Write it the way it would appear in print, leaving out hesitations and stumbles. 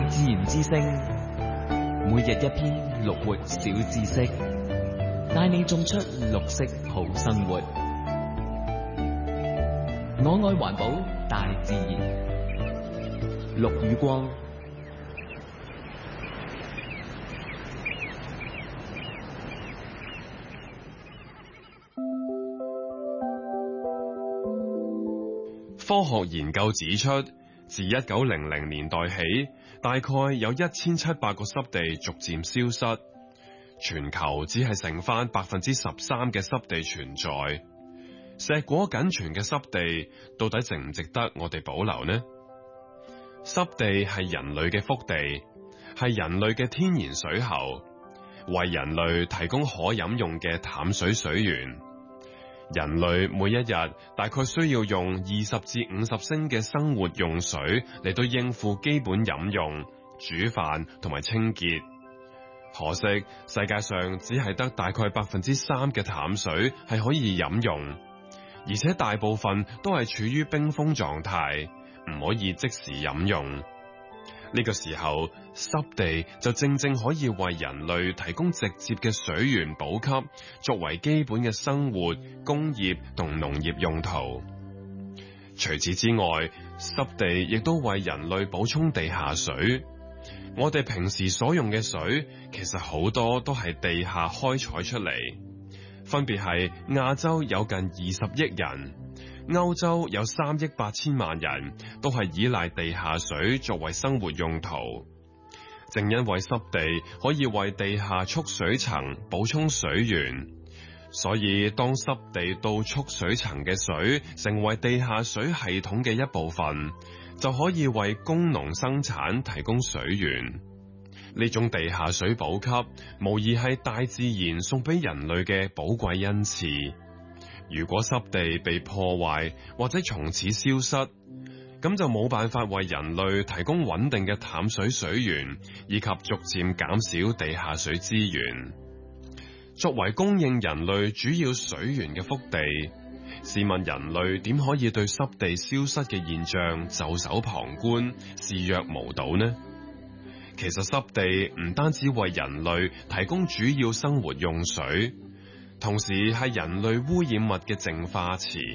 自然之聲，每日一篇綠活小知識，帶你種出綠色好生活。我愛環保，大自然，綠與光。 科學研究指出，自1900年代起，大概有1700個濕地逐漸消失，全球只係剩翻13%嘅濕地存在。碩果僅存嘅濕地，到底值唔值得我哋保留呢？濕地係人類嘅福地，係人類嘅天然水喉，為人類提供可飲用嘅淡水水源。人類每一日大概需要用20至50升嘅生活用水嚟到應付基本飲用、煮飯同埋清潔。可惜世界上只係得大概3%嘅淡水係可以飲用，而且大部分都係處於冰封狀態，唔可以即時飲用。呢個時候，濕地就正正可以為人類提供直接嘅水源補給，作為基本嘅生活、工業同農業用途。除此之外，濕地亦都為人類補充地下水。我哋平時所用嘅水，其實好多都係地下開採出嚟，分別係亞洲有近20億人，歐洲有3億8千萬人，都係依賴地下水作為生活用途。正因為濕地可以為地下蓄水層補充水源，所以當濕地到蓄水層嘅水成為地下水系統嘅一部分，就可以為工農生產提供水源。呢種地下水補給，無疑係大自然送俾人類嘅寶貴恩賜。如果濕地被破壞或者從此消失，咁就冇辦法為人類提供穩定嘅淡水水源，以及逐漸減少地下水資源。作為供應人類主要水源嘅福地，試問人類點可以對濕地消失嘅現象袖手旁觀、視若無睹呢？其實濕地唔單止為人類提供主要生活用水，同時係人類污染物嘅淨化池。